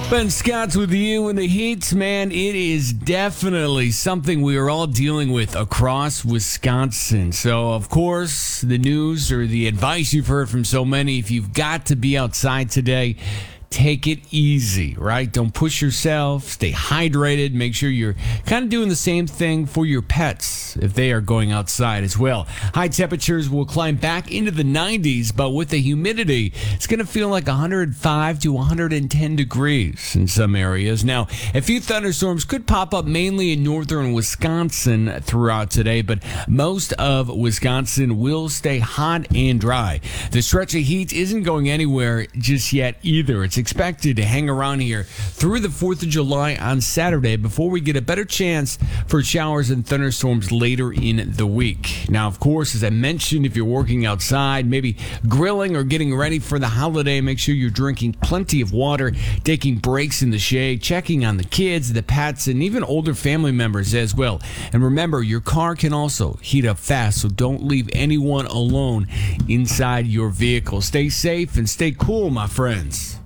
Ben Scott's with you in the heat, man. It is definitely something we are all dealing with across Wisconsin. So, of course, the news or the advice you've heard from so many, if you've got to be outside today, take it easy, right? Don't push yourself. Stay hydrated. Make sure you're kind of doing the same thing for your pets if they are going outside as well. High temperatures will climb back into the 90s, but with the humidity, it's going to feel like 105 to 110 degrees in some areas. Now, a few thunderstorms could pop up mainly in northern Wisconsin throughout today, but most of Wisconsin will stay hot and dry. The stretch of heat isn't going anywhere just yet either. It's expected to hang around here through the 4th of July on Saturday before we get a better chance for showers and thunderstorms later in the week. Now, of course, as I mentioned, if you're working outside, maybe grilling or getting ready for the holiday, make sure you're drinking plenty of water, taking breaks in the shade, checking on the kids, the pets, and even older family members as well. And remember, your car can also heat up fast, so don't leave anyone alone inside your vehicle. Stay safe and stay cool, my friends.